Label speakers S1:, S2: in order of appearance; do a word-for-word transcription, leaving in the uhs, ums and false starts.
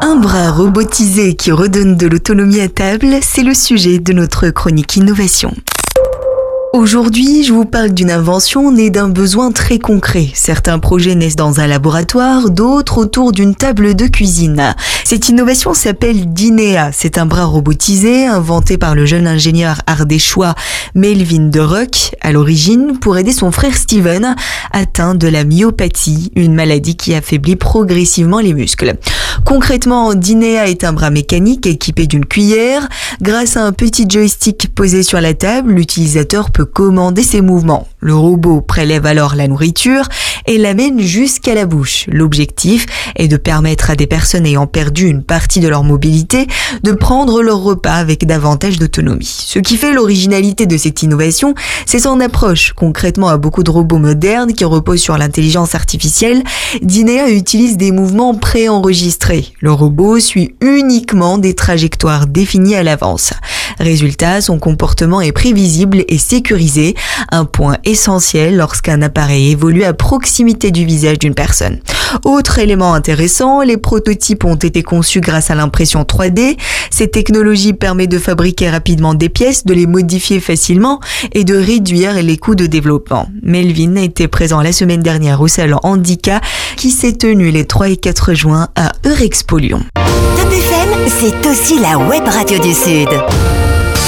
S1: Un bras robotisé qui redonne de l'autonomie à table, c'est le sujet de notre chronique innovation. Aujourd'hui, je vous parle d'une invention née d'un besoin très concret. Certains projets naissent dans un laboratoire, d'autres autour d'une table de cuisine. Cette innovation s'appelle Dinea. C'est un bras robotisé inventé par le jeune ingénieur ardéchois Melvin De Rock, à l'origine pour aider son frère Steven, atteint de la myopathie, une maladie qui affaiblit progressivement les muscles. Concrètement, Dinea est un bras mécanique équipé d'une cuillère. Grâce à un petit joystick posé sur la table, l'utilisateur peut commander ses mouvements. Le robot prélève alors la nourriture et l'amène jusqu'à la bouche. L'objectif est de permettre à des personnes ayant perdu une partie de leur mobilité de prendre leur repas avec davantage d'autonomie. Ce qui fait l'originalité de cette innovation, c'est son approche. Concrètement, à beaucoup de robots modernes qui reposent sur l'intelligence artificielle, Dinea utilise des mouvements préenregistrés. Le robot suit uniquement des trajectoires définies à l'avance. Résultat, son comportement est prévisible et sécurisé, un point essentiel lorsqu'un appareil évolue à proximité du visage d'une personne. Autre élément intéressant, les prototypes ont été conçus grâce à l'impression trois D. Cette technologie permet de fabriquer rapidement des pièces, de les modifier facilement et de réduire les coûts de développement. Melvin était présent la semaine dernière au salon Handicap qui s'est tenu les trois et quatre juin à Eurexpo Lyon.
S2: Top F M, c'est aussi la web radio du Sud.